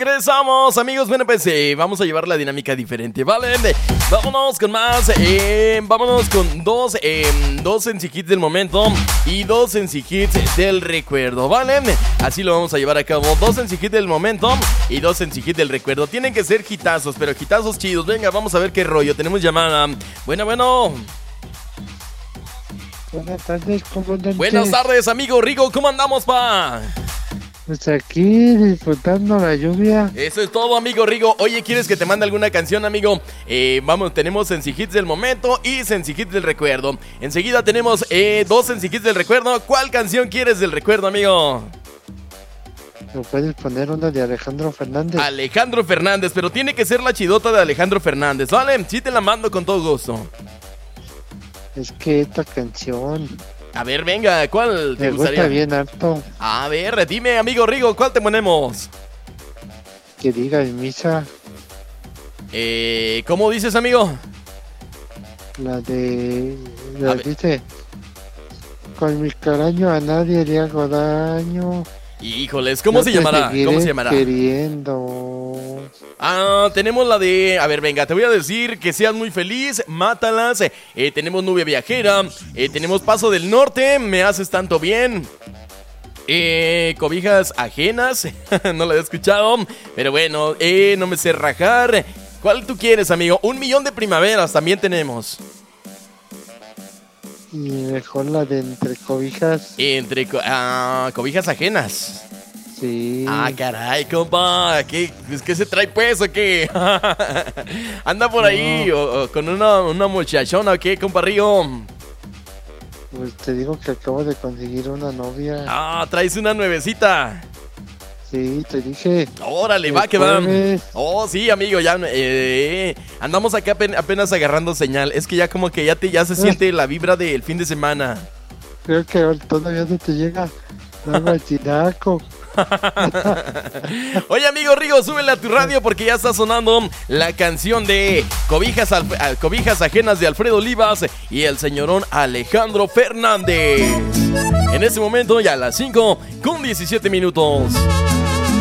Regresamos, amigos. Bueno, pues vamos a llevar la dinámica diferente, ¿vale? Vámonos con más. Vámonos con dos Sensi Hits del momento y dos Sensi Hits del recuerdo, ¿vale? Así lo vamos a llevar a cabo. Dos Sensi Hits del momento y dos Sensi Hits del recuerdo. Tienen que ser hitazos, pero hitazos chidos. Venga, vamos a ver qué rollo. Tenemos llamada. Bueno. Buenas tardes, comandante. Buenas tardes, amigo Rigo. ¿Cómo andamos, pa? Pues aquí disfrutando la lluvia. Eso es todo, amigo Rigo. Oye, ¿quieres que te mande alguna canción, amigo? Vamos, tenemos Sensi Hits del momento y Sensi Hits del recuerdo. Enseguida tenemos dos Sensi Hits del recuerdo. ¿Cuál canción quieres del recuerdo, amigo? ¿Me puedes poner una de Alejandro Fernández? Alejandro Fernández, pero tiene que ser la chidota de Alejandro Fernández, ¿vale? Sí te la mando con todo gusto. Es que esta canción A ver, venga, ¿cuál te me gustaría? gusta bien harto. A ver, dime, amigo Rigo, ¿cuál te ponemos? Que diga en misa ¿Cómo dices, amigo? la A ver. dice: con mi caraño a nadie le hago daño. Híjoles, ¿cómo Yo se te llamará? seguiré ¿Cómo se llamará? queriendo. Tenemos la de... A ver, venga, te voy a decir que seas muy feliz, mátalas. Tenemos Nube Viajera. Tenemos Paso del Norte, Me haces tanto bien. Cobijas ajenas. No la había escuchado. Pero bueno, No me sé rajar. ¿Cuál tú quieres, amigo? 1,000,000 de primaveras también tenemos. Y mejor la de Entre Cobijas. Cobijas ajenas. Sí. Caray, compa, ¿qué se trae pues o qué? ¿Anda por ahí o con una muchachona o qué, compa Río? Pues te digo que acabo de conseguir una novia. Traes una nuevecita. Sí, te dije. Órale, va que va. Oh, sí, amigo, ya andamos acá apenas agarrando señal. Es que ya como que ya se siente la vibra del fin de semana. Creo que todavía no te llega. Dame el chinaco. Oye, amigo Rigo, súbele a tu radio porque ya está sonando la canción de Cobijas Ajenas de Alfredo Olivas y el señorón Alejandro Fernández. En este momento ya a las 5:17.